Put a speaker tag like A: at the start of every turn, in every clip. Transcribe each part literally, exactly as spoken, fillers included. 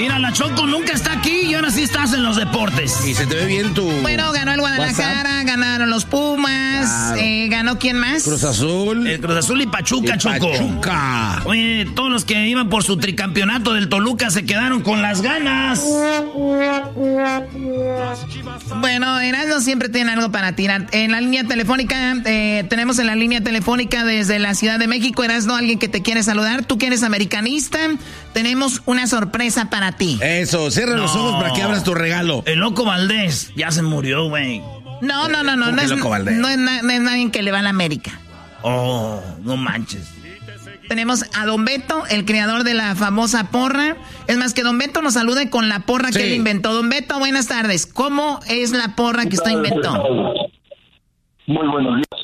A: Mira, la Choco nunca está aquí y ahora sí estás en los deportes.
B: Y se te ve bien tu...
C: Bueno, ganó el Guadalajara, WhatsApp. Ganaron los Pumas, claro. eh, ¿ganó quién más?
B: Cruz Azul.
A: El Cruz Azul y Pachuca,
B: y
A: Choco.
B: Pachuca.
A: Oye, todos los que iban por su tricampeonato del Toluca se quedaron con las ganas.
C: Bueno, Erasmo siempre tiene algo para tirar. En la línea telefónica, eh, tenemos en la línea telefónica desde la Ciudad de México, Erasmo, alguien que te quiere saludar. Tú que eres americanista, tenemos una sorpresa para ti.
B: Eso, cierra no. los ojos para que abras tu regalo.
A: El Loco Valdés ya se murió, güey.
C: No, no, no, no, no es, no, es na, no es nadie que le va a la América.
A: Oh, no manches.
C: Tenemos a Don Beto, el creador de la famosa porra. Es más, que Don Beto nos salude con la porra sí. que él inventó. Don Beto, buenas tardes. ¿Cómo es la porra que usted inventó?
D: Muy buenos días.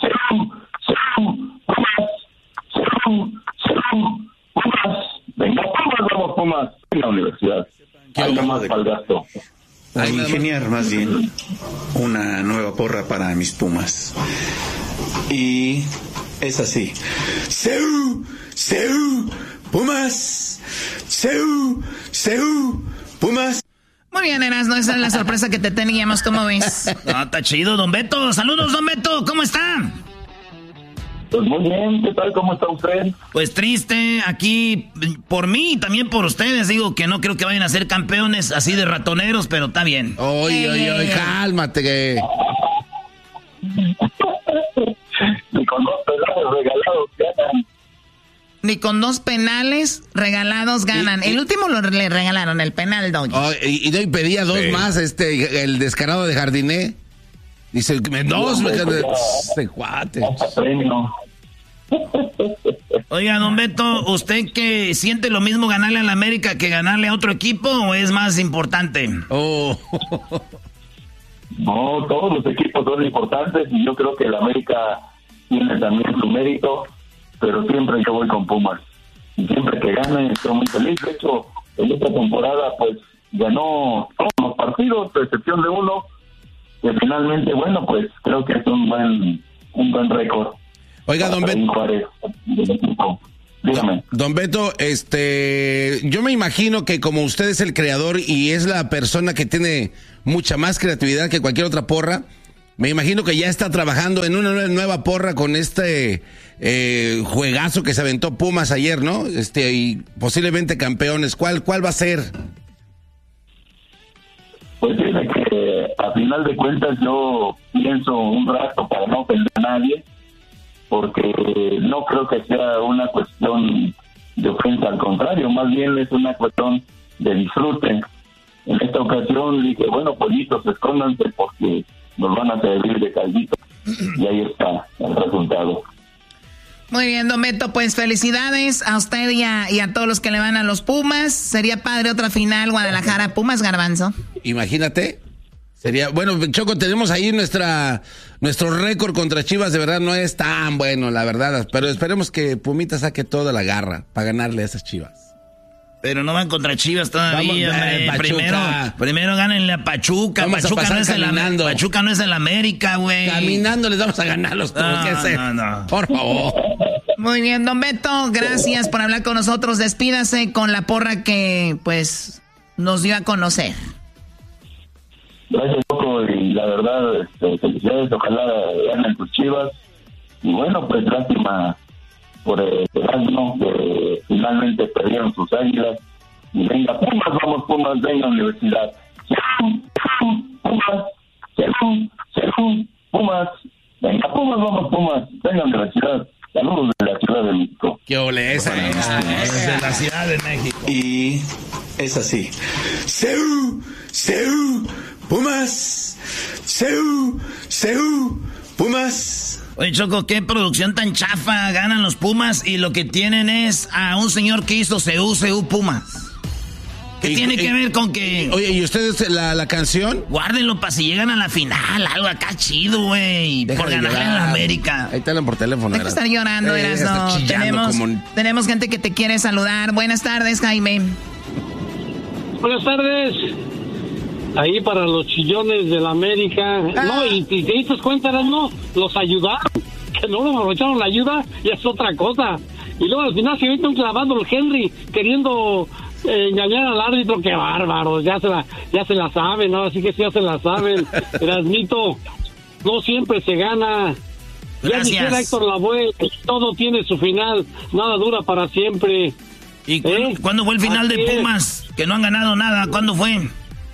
D: Venga, Pumas, vamos, Pumas. En la universidad. Algo más para el gasto.
E: A ingeniar más bien una nueva porra para mis Pumas. Y es así. ¡Seu! ¡Seu! ¡Pumas! ¡Seu! ¡Seu! ¡Pumas!
C: Muy bien, Erasmo, esa es la sorpresa que te teníamos, ¿cómo ves?
A: No, está chido, Don Beto. Saludos, Don Beto, ¿cómo está?
D: Pues muy bien, ¿qué tal? ¿Cómo está usted?
A: Pues triste, aquí por mí y también por ustedes. Digo que no creo que vayan a ser campeones así de ratoneros, pero está bien.
B: Oye, oye, oye, cálmate. Que...
D: Ni con dos penales regalados ganan.
C: Ni con dos penales regalados ganan.
B: Y, y,
C: el último lo le regalaron, el penal, Doggy.
B: Oh, y, y pedía dos sí. más, este, el descarado de Jardiné. Dice, dos, me este cuate.
A: Oiga, Don Beto, ¿usted que siente lo mismo ganarle a la América que ganarle a otro equipo o es más importante?
B: Oh.
D: No, todos los equipos son importantes y yo creo que el América tiene también su mérito, pero siempre yo voy con Pumas. Y siempre que gane estoy muy feliz. De hecho, en esta temporada pues ganó todos los partidos, a excepción de uno, que finalmente, bueno, pues creo que es un buen un buen récord.
B: Oiga, Don Beto.
D: Dígame.
B: Don Beto, este, yo me imagino que como usted es el creador y es la persona que tiene mucha más creatividad que cualquier otra porra, me imagino que ya está trabajando en una nueva porra con este eh, juegazo que se aventó Pumas ayer, ¿no? Este, y posiblemente campeones. ¿Cuál, cuál va a ser?
D: Pues dice que a final de cuentas yo pienso un rato para no ofender a nadie, porque no creo que sea una cuestión de ofensa, al contrario, más bien es una cuestión de disfrute. En esta ocasión dije, bueno, pollitos, escóndanse porque nos van a servir de caldito. Y ahí está el resultado.
C: Muy bien, Don Beto, pues felicidades a usted y a, y a todos los que le van a los Pumas. Sería padre otra final Guadalajara-Pumas, Garbanzo.
B: Imagínate. Sería, bueno, Choco, tenemos ahí nuestra nuestro récord contra Chivas, de verdad no es tan bueno, la verdad, pero esperemos que Pumita saque toda la garra para ganarle a esas Chivas.
A: Pero no van contra Chivas todavía,
B: Vamos,
A: eh,
B: Pachuca.
A: primero, primero gánenle a Pachuca.
B: Vamos
A: Pachuca,
B: a pasar
A: no es el, Pachuca no es el América, güey.
B: Caminando les vamos a ganar los
A: no,
B: que hacer.
A: No, no.
B: Por favor.
C: Muy bien, Don Beto, gracias por hablar con nosotros. Despídase con la porra que, pues, nos dio a conocer.
D: Gracias, Loco, y la verdad, este, felicidades, ojalá ganen tus Chivas. Y bueno, pues lástima por el Erasmo, que finalmente perdieron sus águilas. Y venga, Pumas, vamos, Pumas, venga, universidad. Pumas, Pumas, venga, Pumas, vamos, Pumas, venga, universidad. Saludos de la Ciudad de México.
B: ¡Qué ole esa!
A: De la Ciudad de México.
E: Y es así. ¡Seu! ¡Seu! ¡Pumas! ¡Seu! ¡Seu! ¡Pumas!
A: Oye, Choco, qué producción tan chafa. Ganan los Pumas y lo que tienen es a un señor que hizo Seu, Seu, Pumas. ¿Qué y, tiene y, que ver con que...?
B: Oye, ¿y ustedes la, la canción?
A: Guárdenlo para si llegan a la final, algo acá chido, güey. Por ganarle en la América.
B: Ahí te hablan por teléfono.
C: Hay que estar llorando, eh, Erasmo. Tenemos, como... tenemos gente que te quiere saludar. Buenas tardes, Jaime.
F: Buenas tardes. Ahí para los chillones de la América. Ah. No, y, y te diste cuenta, no, los ayudaron. Que no les aprovecharon la ayuda, y es otra cosa. Y luego al final se mete un clavando el Henry queriendo eh, engañar al árbitro, qué bárbaro, ya se la, ya se la saben, ¿no? Así que sí, ya se la saben. Erasmito, no siempre se gana. Ya dijera Héctor Lavoe, todo tiene su final, nada dura para siempre.
A: ¿Y cuándo, ¿Eh? ¿cuándo fue el final Así de Pumas? Es. Que no han ganado nada, ¿cuándo fue?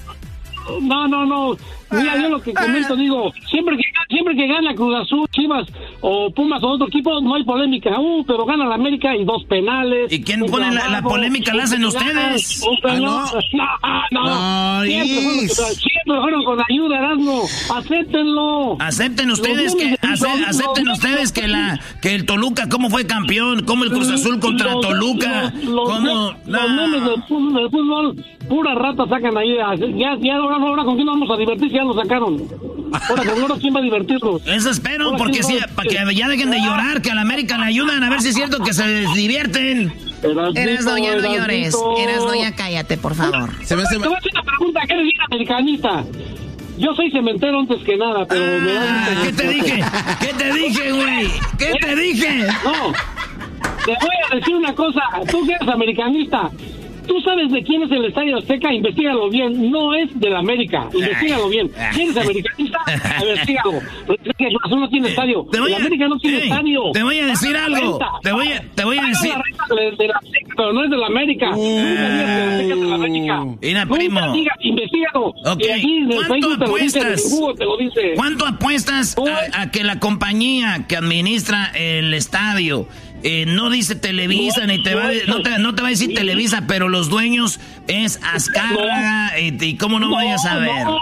F: No, no, no. Mira, yo lo que comento, digo, siempre que siempre que gana Cruz Azul, Chivas o Pumas o otro equipo, no hay polémica. Uh, pero gana la América y dos penales.
A: ¿Y quién pone la, la polémica? ¿La hacen ustedes?
F: Ah, no, no, no. no siempre, fueron, siempre fueron con ayuda, Erasmo. Acéptenlo.
A: Acepten ustedes que ace, acepten ustedes que la que el Toluca cómo fue campeón, cómo el Cruz Azul contra los, Toluca,
F: los, los,
A: cómo
F: los memes del fútbol, fútbol, pura rata sacan ahí. Ya, ya ahora, ahora con quién vamos a divertir. Ya lo sacaron. Ahora, con oro, ¿quién va a divertirlos?
A: Eso espero, ahora, porque sí, para que ya dejen de llorar, que a la América le ayudan, a ver si es cierto que se divierten.
C: Eras doña, no llores. Eras doña, cállate, por favor.
F: Se me hace... Te voy a hacer una pregunta, ¿qué eres bien americanista? Yo soy cementero antes que nada, pero
A: ah,
F: me da...
A: ¿Qué te dije? ¿Qué te dije, güey? ¿Qué te dije?
F: No, te voy a decir una cosa, tú que eres americanista. Tú sabes de quién es el Estadio Azteca, investígalo bien. No es de la América, investígalo bien. ¿Quién es americanista? Investígalo. El Azul no tiene estadio. El América no tiene
A: hey,
F: estadio.
A: Te voy a decir algo. Te voy a, te voy a decir.
F: De la Azteca, pero no es de la América. Uh, Nunca digas que la Azteca es de la América.
A: Mira, primo.
F: Nunca digas, investígalo.
A: Okay.
F: Y aquí en el
A: ¿Cuánto
F: Facebook
A: apuestas?
F: Te lo dice, en el Google te lo dice.
A: ¿Cuánto apuestas a, a que la compañía que administra el estadio Eh, no dice Televisa, no, ni te va, no, te, no te va a decir Televisa, pero los dueños es Azcárraga, no, y, y cómo no, no vayas a ver. No.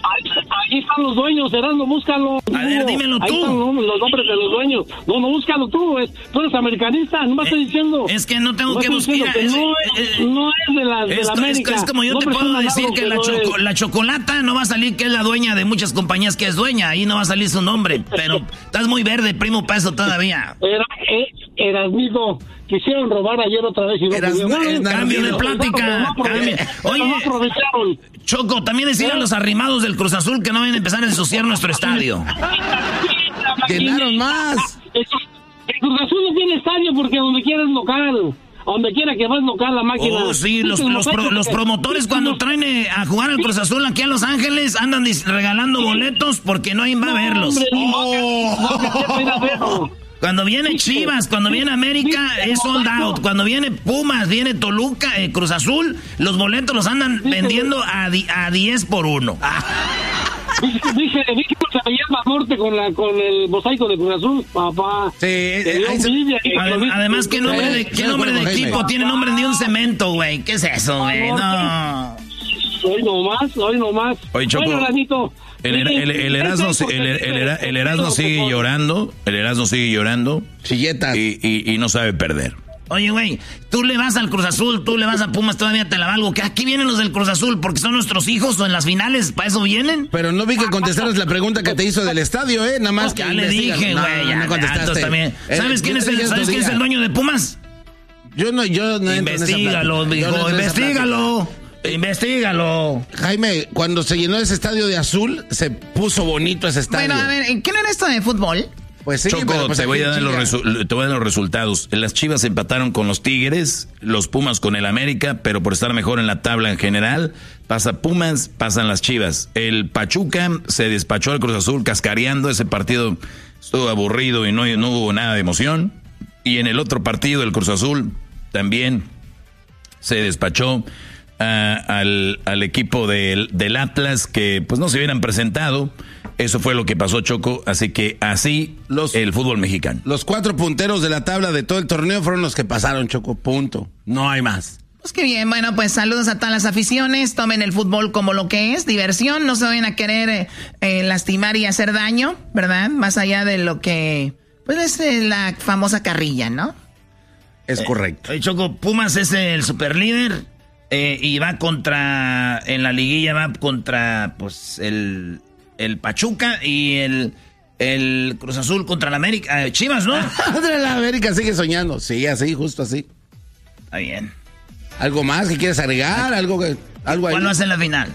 F: Ahí están los dueños, Erasmo, búscalo.
A: A ver, dímelo tú.
F: Ahí están los nombres de los dueños. No, no, búscalo tú, es, tú eres americanista, no me estás diciendo.
A: Es que no tengo no que buscar.
F: Que
A: es,
F: no, es, no es de la, de
A: es,
F: la América.
A: Es, es como yo no te puedo decir que, que la, choco, la Chocolata no va a salir, que es la dueña de muchas compañías que es dueña, ahí no va a salir su nombre, pero estás muy verde, primo peso todavía.
F: Era, eh, Erasmito, quisieron robar ayer otra vez y no
A: Eras,
F: pudieron.
A: No, cambio de plática. No cambio. Oye, Choco, también decir a los arrimados del Cruz Azul que no vayan a empezar a ensuciar nuestro estadio.
B: Llenaron más.
F: El Cruz Azul no tiene estadio porque donde quiera es local. Donde quiera que vas local la máquina.
A: Oh, sí, los, los, pro, los promotores cuando traen eh, a jugar al Cruz Azul aquí a Los Ángeles andan regalando boletos porque no hay va a verlos. Oh. Cuando viene Chivas, cuando viene América, es sold out. Cuando viene Pumas, viene Toluca, eh, Cruz Azul, los boletos los andan vendiendo a, di, a diez por uno.
F: Dije, dije que se veía la norte con, la, con el mosaico de Cruz Azul, papá.
B: Sí, eh,
A: además, además, ¿qué nombre de, qué nombre de equipo? Tiene nombre de un cemento, güey. ¿Qué es eso, güey? No.
F: Hoy nomás, hoy nomás.
A: Oye, Choco.
F: Bueno, Ranito.
A: El, el, el, el Erasmo, el, el, el, el Erasmo sigue llorando, el Erasmo sigue llorando.
B: Chilletas.
A: Y, y, y no sabe perder. Oye, güey, tú le vas al Cruz Azul, tú le vas a Pumas, todavía te la valgo. Que aquí vienen los del Cruz Azul porque son nuestros hijos o en las finales, ¿para eso vienen?
B: Pero no vi que contestaras la pregunta que te hizo del estadio, ¿eh? Nada más que
A: ya le dije, güey, no, ya, no contestaste. También. ¿Sabes, eh, quién, es el, ¿sabes quién es el dueño de Pumas?
B: Yo no, yo no
A: Investígalo, mijo, no investígalo. Investígalo.
B: Jaime, cuando se llenó ese estadio de azul, se puso bonito ese estadio.
C: Bueno, a ver, ¿qué no era esto de fútbol?
B: Pues sí,
A: Choco,
B: pero pues
A: te, voy a dar los resu- te voy a dar los resultados. Las Chivas empataron con los Tigres, los Pumas con el América, pero por estar mejor en la tabla en general, pasa Pumas, pasan las Chivas. El Pachuca se despachó al Cruz Azul cascareando, ese partido estuvo aburrido y no, no hubo nada de emoción. Y en el otro partido, el Cruz Azul también se despachó Uh, al, al equipo del, del Atlas, que pues no se hubieran presentado. Eso fue lo que pasó, Choco. Así que así los, el fútbol mexicano.
B: Los cuatro punteros de la tabla de todo el torneo fueron los que pasaron, Choco. Punto. No hay más.
C: Pues qué bien. Bueno, pues saludos a todas las aficiones. Tomen el fútbol como lo que es, diversión. No se vayan a querer eh, eh, lastimar y hacer daño, ¿verdad? Más allá de lo que pues es eh, la famosa carrilla, ¿no?
B: Es eh, correcto.
A: Oye, Choco, Pumas es el superlíder. Eh, y va contra, en la liguilla va contra, pues, el, el Pachuca y el, el Cruz Azul contra la América. Eh, Chivas, ¿no?
B: La América sigue soñando. Sí, así, justo así.
A: Está bien.
B: ¿Algo más que quieres agregar? ¿Algo, algo ahí?
A: ¿Cuál va a ser la final?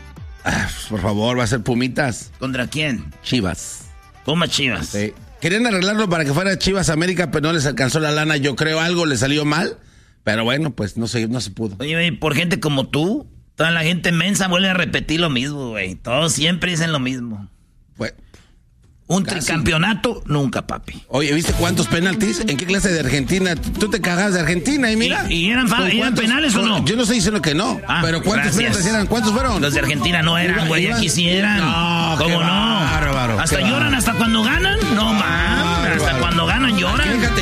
B: Ah, por favor, va a ser Pumitas.
A: ¿Contra quién?
B: Chivas.
A: Pumas Chivas.
B: Sí. Querían arreglarlo para que fuera Chivas América, pero no les alcanzó la lana. Yo creo algo le salió mal. Pero bueno, pues no se, no se pudo.
G: Oye, güey, por gente como tú, toda la gente mensa vuelve a repetir lo mismo, güey. Todos siempre dicen lo mismo.
B: Pues,
G: Un
B: casi.
G: tricampeonato, nunca, papi.
B: Oye, ¿viste cuántos penaltis? ¿En qué clase de Argentina? Tú te cagas de Argentina y mira.
G: ¿Y, y eran, fa-
B: ¿con
G: eran
B: cuántos-
G: penales o no?
B: Yo no estoy diciendo que no,
G: Ah,
B: pero ¿cuántos
G: gracias.
B: penaltis eran? ¿Cuántos fueron?
G: Los de Argentina no eran,
B: Iba-
G: güey,
B: iban-
G: aquí sí eran.
B: No,
G: ¿Cómo
B: qué
G: no?
B: bárbaro,
G: Hasta
B: qué
G: lloran
B: bárbaro.
G: hasta cuando ganan. No, man. Hasta
B: bárbaro.
G: cuando ganan lloran.
B: Fíjate,